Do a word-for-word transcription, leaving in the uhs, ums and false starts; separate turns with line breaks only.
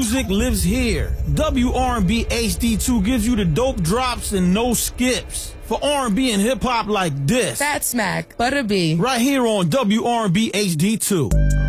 music lives here. W R and B H D two gives you the dope drops and no skips. For R and B and hip hop like this.
Fat Smack, Butter B.
Right here on W R and B H D two.